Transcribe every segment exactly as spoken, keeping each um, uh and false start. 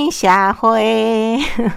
社会。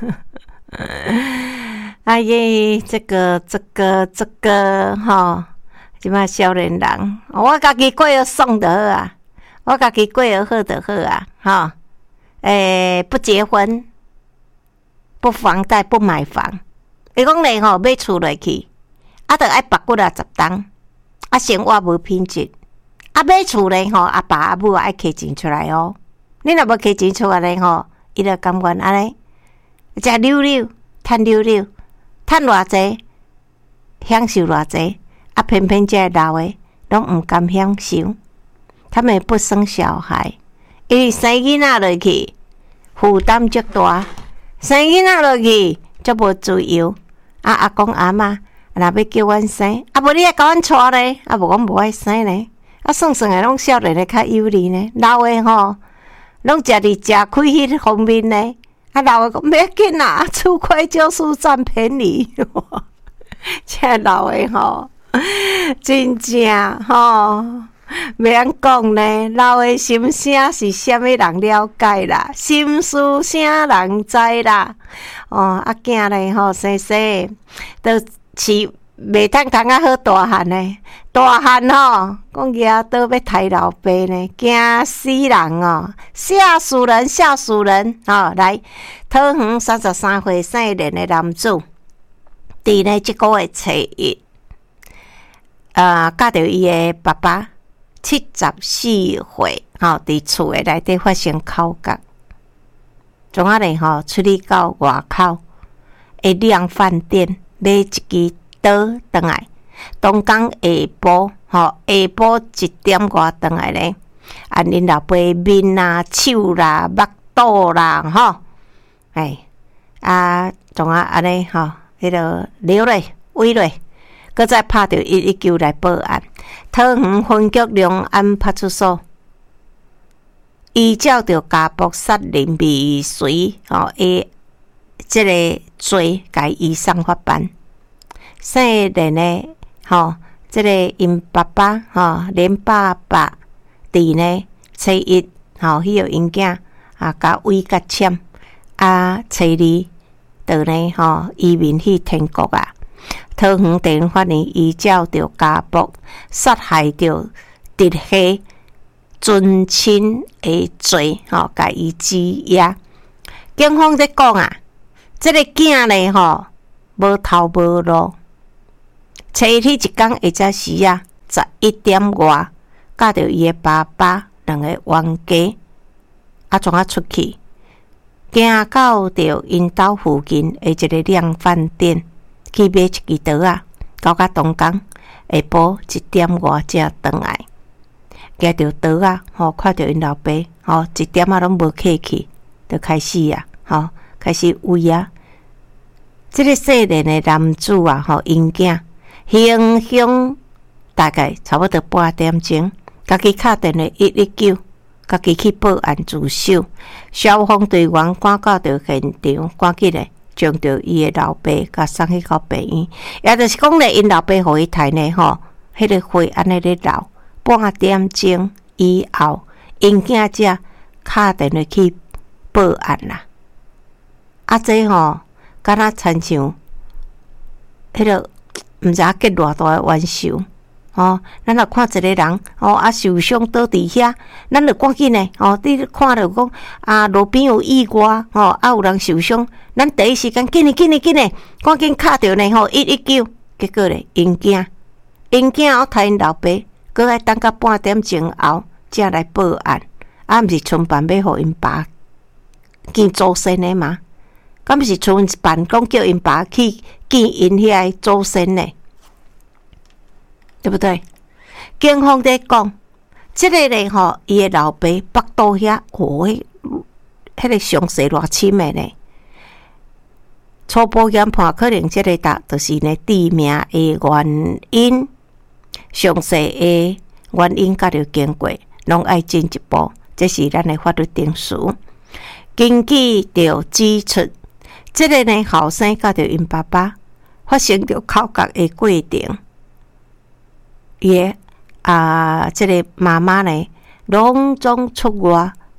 哎耶，这个这个这个吼，即摆少年人，我家己过得爽就好啊，我家己过得好就好啊，吼。诶、欸，不结婚，不房贷，不买房。伊讲咧吼，买厝落去，啊，着爱八骨啊十档，啊，生活无品质。啊，买厝咧吼，阿爸阿母爱摕钱出来哦。你若无摕钱出来咧吼，伊着甘愿安尼，食溜溜，趁溜溜，趁偌济，享受偌济。啊，偏偏这老诶，拢毋甘享受，他们不生小孩。因为生囡仔落去，负担足大；生囡仔落去，足无自由。啊，阿公阿嬷若要叫阮生，啊无你爱甲阮娶咧，啊无阮无爱生咧。啊，算算诶，拢少年诶较有利呢。老诶吼，拢食伫食开迄方面呢。啊，老诶讲袂要紧啦，吃亏就是占便宜。这老诶吼，真正吼。袂晓讲呢，老诶心声是啥物人了解啦？心思啥人知啦？哦，啊囝咧吼，生生都饲袂通通啊好大汉呢，大汉吼，讲爷倒要刣老爸呢，惊死人哦！吓死人，吓死人！哦，来，桃园三十三岁生年的男子，伫呢即个月初一，呃，甲着伊的爸爸。七十四岁，吼，伫厝诶内底发生口角，从啊咧吼出去到外口，会量饭店买一支刀倒来，当天下晡，吼下晡一點外倒來咧，啊，恁老爸面啦、手啦、目肚啦，吼，哎，啊，從啊安尼吼，迄個流淚、毀淚。閣再拍到一一九來報案，桃園分局龍安派出所依照着家暴殺人未遂吼誒，即個罪，甲移送法辦。生年呢吼，即、這個因爸爸吼，連爸爸佇呢初一吼，迄個因囝啊，甲委甲簽啊，初二到呢吼，移民去天國啊。桃園地方法院依照着家暴殺害着直系尊親的罪，吼，甲伊羈押。警方在講啊，這個囝咧吼，無頭無路。初一一天下晝時啊，十一點外，甲着伊的爸爸兩個冤家，啊，怎啊出去？行到着因兜附近的一個量販店。去買一支刀啊，到甲當工下晡一點外才倒來，拿着刀啊，吼、哦、看着因老爸，吼、哦、一點啊攏無客氣，就開始啊，吼、哦、開始圍啊。即、這個細年的男子啊，吼因囝行凶大概差不多半點鐘，家己敲電話一一九，家己去報案自首，消防隊員趕到着現場，趕緊咧。將着伊個老爸甲送去到病院，也就是講咧，因老爸互伊睇呢吼，迄、那個血安尼咧流，半點鐘以後，因囝才敲電話去報案啦。啊，這吼敢若親像迄個毋知影結偌大個冤仇。哦，咱若看一個人，哦啊受傷倒佇遐，咱就趕緊呢，哦，你看到講啊路邊有意外，哦啊有人受傷，咱第一時間緊呢緊呢緊呢，趕緊敲着呢吼一一九，結果咧因囝，因囝我睇因老爸，閣愛等到半點鐘後才來報案，啊毋是村辦要互因爸見祖先的嘛？敢毋是村辦講叫因爸去見因遐個祖先呢？對不對？警方在講，這個咧吼，伊個老爸腹肚遐，哦，迄、迄個傷勢偌深的呢。初步研判，可能這個答就是呢致命的原因，詳細的原因甲着經過，攏愛進一步。這是咱的法律定數。根據着指出，這個呢後生甲着因爸爸發生着口角的過程。伊啊，這個媽媽呢，攏總出外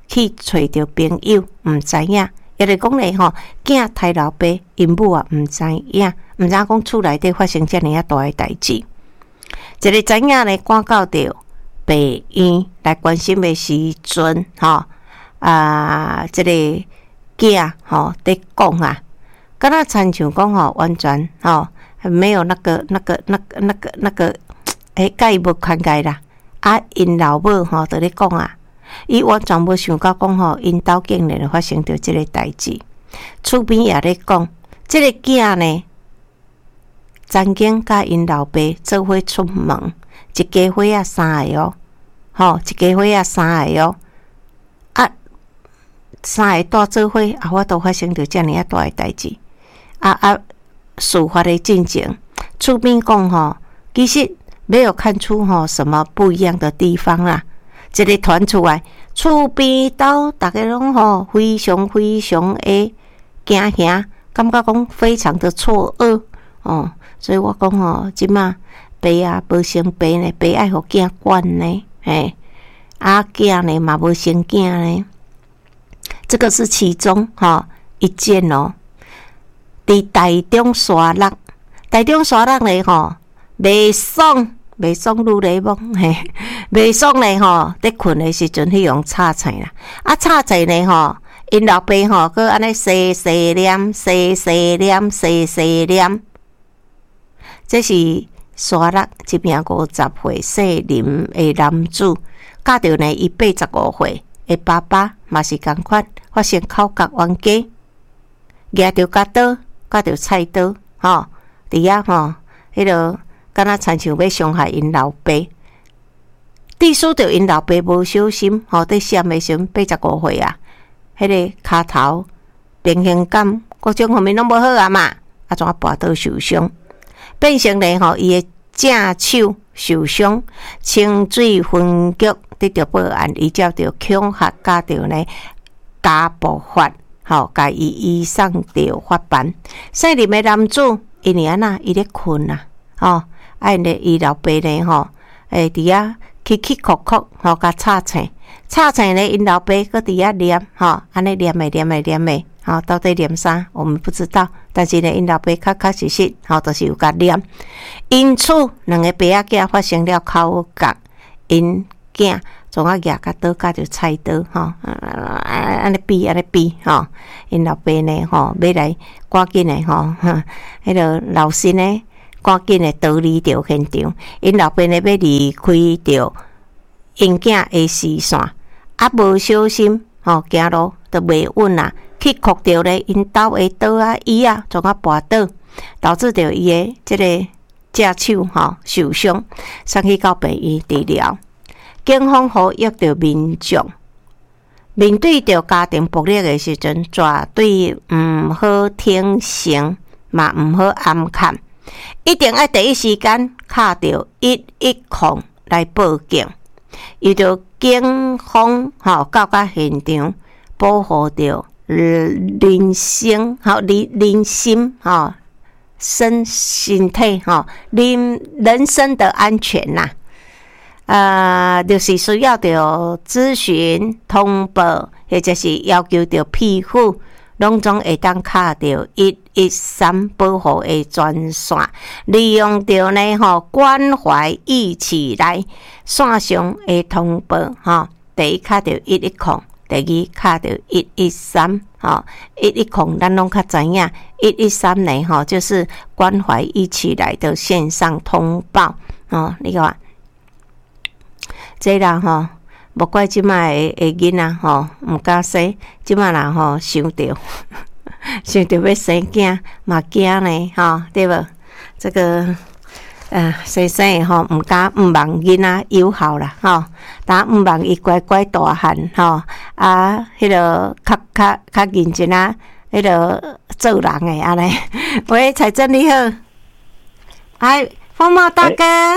去找着朋友，毋知影。也就是讲咧吼，囝杀老爸，因母啊毋知影，毋知影讲厝内底发生遮尔啊大诶代志。一个知影咧，赶到着病院来关心诶时阵，吼啊，即、这个囝吼伫讲啊，敢若亲像讲吼，完全吼没有那个、那个、那个、那个、那个，诶，甲伊无关系啦。啊，因老母吼伫咧讲啊。伊完全无想到讲吼，因兜竟然发生着即个代志。厝边也咧讲，即、这个囝呢，曾经甲因老爸做伙出门，一家伙啊三个哦，吼，一家伙啊三个哦，啊，三个带做伙，啊，我都发生着遮尔啊大诶代志。啊啊，事发的进程，厝边讲吼，其实没有看出吼什么不一样的地方啦。一个传出来，厝边兜大家拢吼非常非常的惊吓，感觉讲非常的错愕哦。所以我讲吼，即马爸啊无生爸呢，爸爱互囝管呢，嘿，啊囝呢嘛无生囝呢，这个是其中吼一件哦。伫台中沙鹿，台中沙鹿咧吼，袂爽。袂爽愈来梦嘿，袂爽咧吼，伫困诶时阵去用炒菜啦，啊炒菜咧吼，因老爸吼，佮安尼细细念、细细念、细细念，这是沙鹿一名五十岁姓林诶男子，嫁着呢伊八十五岁诶爸爸，嘛是共款，发生口角冤家，举着甲刀，举着菜刀，吼，伫遐吼，迄落。敢若亲像要伤害因老爸，致使着因老爸无小心，吼，伫闪诶时阵八十五岁啊，迄、那个骹头、平衡感各种方面拢无好啊嘛，啊，怎啊跋倒受伤，变成咧吼伊诶正手受伤，清水分局得着报案，伊照着恐吓加着呢家暴法，吼，甲伊移送着法办。姓林诶男子，因为安那伊咧困啊，吼。哎，呢，伊老爸呢？吼，诶，伫遐起起哭哭，吼，甲炒菜，炒菜呢，因老爸搁伫遐念，吼，安尼念诶，念诶，念诶，吼，到底念啥？我们不知道。但是呢，因老爸确确实实，吼，都是有甲念。因此，两个爸仔囝发生了口角，因囝总啊举甲刀，甲着菜刀，吼，安尼比，安尼比，吼，因老爸呢，吼，要来赶紧诶，吼，迄个老身呢。赶紧的逃离着现场，因老爸呢要离开着因囝的视线，啊无小心吼，行路都袂稳啊，去磕着咧因兜的刀啊椅啊，从啊跋倒，导致着伊的即个只手吼受伤，送去到病院治疗。警方呼吁着民众面对着家庭暴力的时阵，绝对毋好听信，嘛毋好暗看。一定要第一时间敲着一一零来报警，由着警方吼到达现场，保护着人身吼人人心吼身身体吼人人身的安全呐、啊。呃，就是需要着咨询、通报，或者是要求着庇护。拢总会当敲着一一三保护的专线，利用着呢吼关怀一起来线上的通报吼，第一敲着一一零，第二敲着一一三吼，一一零咱拢较知影，一一三呢吼就是关怀一起来的线上通报哦，你看，这啦吼。无怪即摆诶诶囡仔吼，毋敢生，即摆人吼想着想着要生囝，嘛惊呢吼，对无？这个呃生生诶吼，毋敢毋望囡仔有效啦吼，当毋望伊乖乖大汉吼，啊，迄落较较较认真啊，迄落做人诶安尼。喂，财政你好，哎，风茂大哥。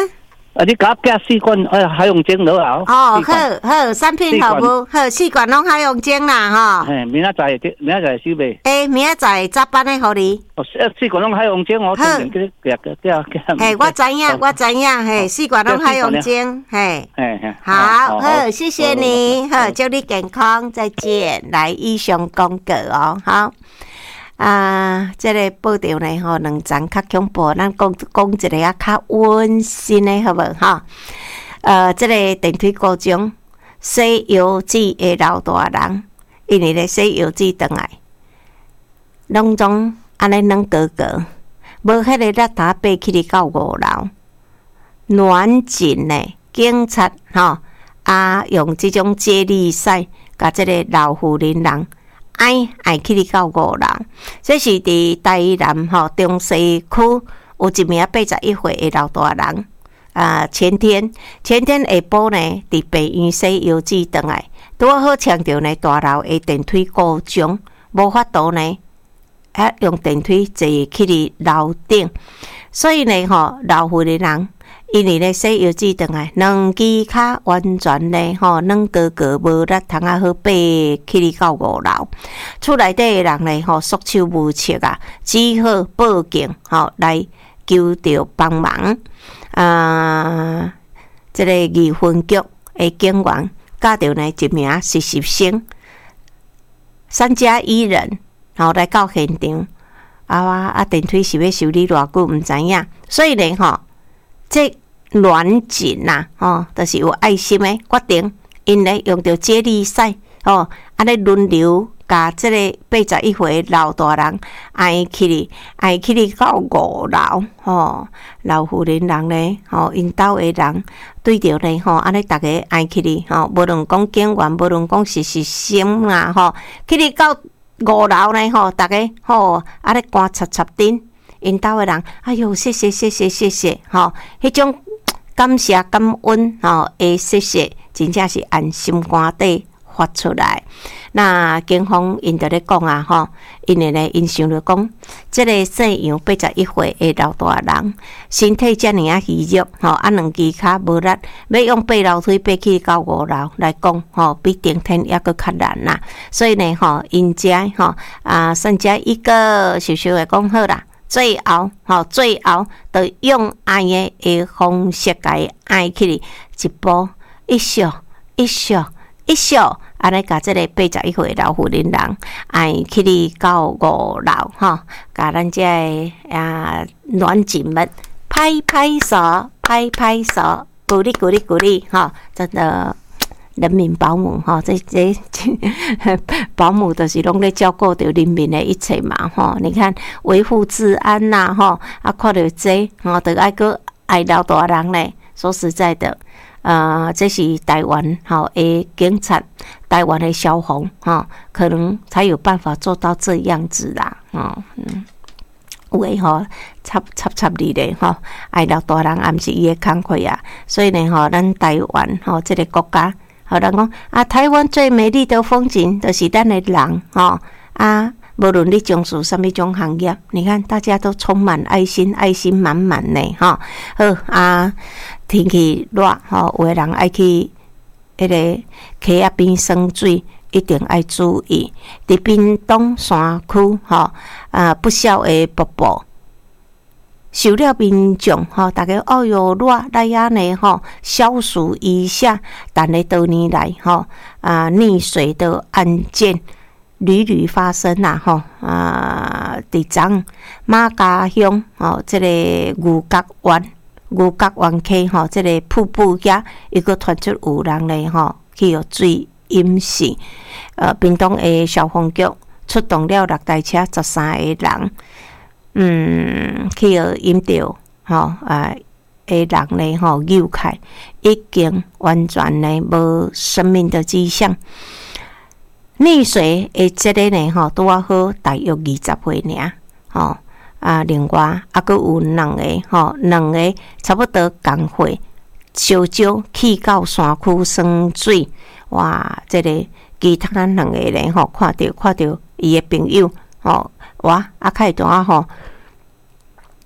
啊，你甲加四罐哎海洋精就好。 哦，好好，产品好无？好，四罐拢海洋精啦，吼。 嘿，明仔载明仔载收卖。 诶，明仔载早班的互你。 哦，四罐拢海洋精，我听见叫叫叫叫。 嘿，我知影，我知影，嘿，四罐拢海洋精，嘿。 嘿嘿。 好，好，谢谢你，好，祝你健康，再见。来，以上广告哦，好。啊，这个报道呢，吼，两层较恐怖，咱讲讲一个啊较温馨的，好无哈？呃，这个电梯故障，西游记的老大人，因为咧西游记转来，拢总安尼两哥哥，无迄个力打爬起哩到五楼，暖警呢，警察吼啊，用即种接力赛，甲这个老妇人人。爱爱去哩到五楼，这是伫台南吼中西区有一名八十一岁的老大人。啊、呃，前天前天下晡呢，伫北院西游记转来，拄好抢着呢大楼的电梯故障，无法度呢，啊用电梯坐去哩楼顶，所以呢吼老妇人人。因为咧，西游记转来，两支骹完全咧吼，两哥哥无力通啊好爬起哩到五楼，厝内底的人咧吼，束手无策啊，只好报警吼来求着帮忙。啊，这个二分局的警员甲着呢一名实习生，三加一人，吼来到现场。啊啊，电梯是要修理偌久，毋知影，所以咧吼。这暖警呐，吼，就是有爱心的决定，因咧用着接力赛，吼，安尼轮流甲这个八十一岁老大人爱去哩，爱去哩到五楼，吼，老妇人人咧，吼，因兜的人对着咧，吼，安尼逐个爱去哩，吼，无论讲警员，无论讲实习生啦，吼，去哩到五楼咧，吼，逐个吼，安尼汗擦擦顶。因兜的人，哎哟，谢谢谢谢谢谢，吼，迄种感谢感恩吼的谢谢，真正是按心肝底发出来。那警方因着咧讲啊，吼，因为咧因想着讲，即个细样八十一岁的老大人，身体遮尔啊虚弱，吼，啊两支骹无力，要用爬楼梯爬去到五楼来讲，吼，比顶天抑阁较难啦。所以呢，吼，因遮吼啊，剩下一个小小的讲好啦。最后，吼，最后，就用爱的的方式甲伊爱起哩，一步一小一小一小，安尼甲即个八十一岁老妇人人爱起哩到五楼，吼，甲咱遮个啊暖警们拍拍手，拍拍手，鼓励鼓励鼓励，吼，真的。人民保姆吼，这这保姆就是拢咧照顾着人民的一切嘛吼。你看维护治安呐吼，啊看到这吼，得爱个爱老大人咧。说实在的，呃，这是台湾吼的警察，台湾的消防吼，可能才有办法做到这样子啦。哦，嗯，有诶吼，插插插你咧吼，爱老大人也毋是伊诶工课啊。所以呢吼，咱台湾吼这个国家。好人讲啊，台湾最美丽的风景就是咱的人吼啊，无论你从事什么种行业，你看大家都充满爱心，爱心满满呢哈。好啊，天气热吼，有的人爱去迄个溪仔边耍水，一定要注意。伫屏东山区吼啊，不少的瀑布。受了民众吼，大家哦哟热来安尼吼，消暑一下。但咧多年来吼啊溺水的案件屡屡发生啦吼啊！伫彰马家乡吼，即、这个牛角湾牛角湾溪吼，即、这个瀑布遐，伊个传出有人咧吼去有水淹死。呃，屏东的消防局出动了六台车，十三个人。嗯，去有引着吼啊，诶人咧吼救开，已经完全咧无生命的迹象。溺水诶，即个呢吼，拄啊好大约二十岁尔吼啊，另外啊，阁有两个吼，两个差不多同岁，烧焦去到山区耍水，哇！即、这个其他两个人吼，看到看到伊诶朋友吼。哇！啊，开单吼，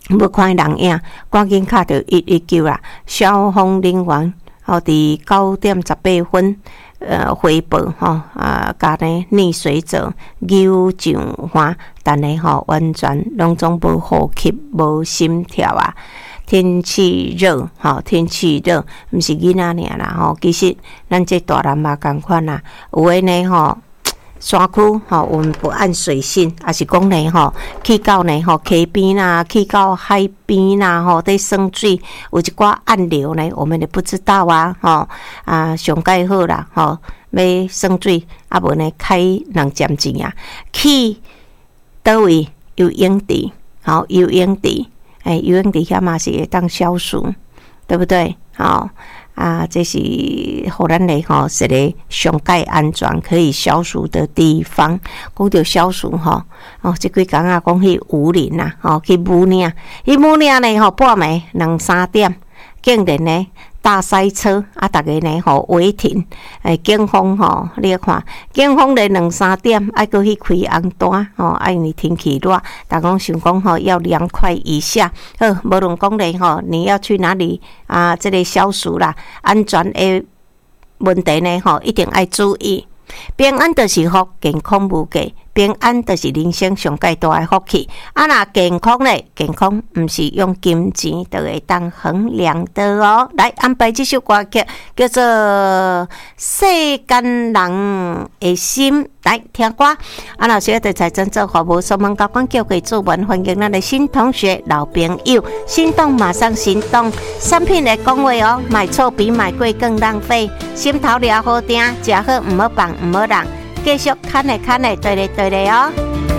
要看人影，赶紧敲到一一九啦！消防人员吼，伫九点十八分，呃，回报吼啊，甲呢溺水者救上岸，但呢吼完全拢总无呼吸、无心跳啊！天气热，吼天气热，毋是囡仔尔啦吼，其实咱这大人嘛共款啦，有诶呢吼。山区吼，我们不按水性，也是讲呢吼，去到呢吼溪边啦，去到海边啦吼，在生水有一寡暗流呢，我们也不知道啊吼啊，上介好啦吼，要生水啊无呢开两针钱啊，去倒位游泳池，好游泳池，诶、欸、游泳池遐嘛是会当消暑，对不对？好。啊，这是互咱嘞吼，是咧上界安全可以消暑的地方。讲到消暑吼，哦，即几工啊，讲去武陵呐，吼，去武岭，去武岭呢吼，半暝两三點，竟然呢大塞車啊，逐個呢吼違停，誒，警方吼，你看，警方咧兩三點愛閣去開紅單，吼，啊，因為天氣熱，逐個想講吼要涼快一下，好，無論講咧吼，你要去哪裡啊？這個消暑啦，安全的問題呢，吼，一定要注意。平安就是福，健康無價。平安就是人生上界大的福氣。啊，那健康咧，健康毋是用金錢就會當衡量的哦。來安排這首歌曲，叫做《世間人的心》，來聽歌。啊，老師對財政做服務，所問交關叫佢做文，歡迎咱的新同學、老朋友，心動馬上行動。產品的講話哦，買錯比買貴更浪費。心頭了好定，食好唔好放唔好浪。繼續看嚟看嚟，對嚟對嚟哦。